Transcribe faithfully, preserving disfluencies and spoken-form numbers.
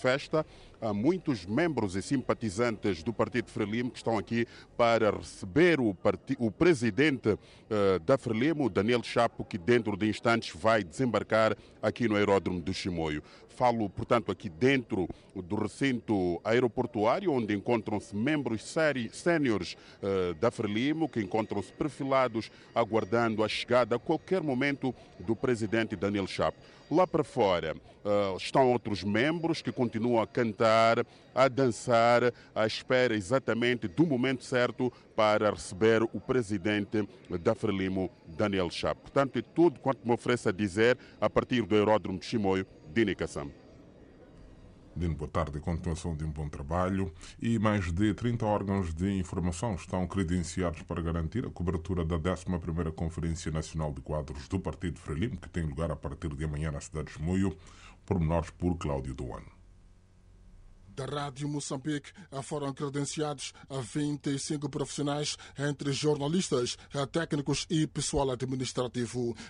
festa. Há muitos membros e simpatizantes do Partido Frelimo que estão aqui para receber o, part... o presidente uh, da Frelimo, Daniel Chapo, que dentro de instantes vai desembarcar aqui no aeródromo do Chimoio. Falo, portanto, aqui dentro do recinto aeroportuário, onde encontram-se membros séniores uh, da Frelimo, que encontram-se perfilados, aguardando a chegada a qualquer momento do presidente Daniel Chapo. Lá para fora uh, estão outros membros que continuam a cantar, a dançar, à espera exatamente do momento certo para receber o presidente da Frelimo, Daniel Chapo. Portanto, é tudo quanto me oferece a dizer a partir do aeródromo de Chimoio, Dini Kassam. Dino, boa tarde e continuação de um bom trabalho. E mais de trinta órgãos de informação estão credenciados para garantir a cobertura da décima primeira Conferência Nacional de Quadros do Partido Frelimo, que tem lugar a partir de amanhã na cidade de Chimoio. Pormenores por Cláudio Duano. Da Rádio Moçambique foram credenciados a vinte e cinco profissionais, entre jornalistas, técnicos e pessoal administrativo.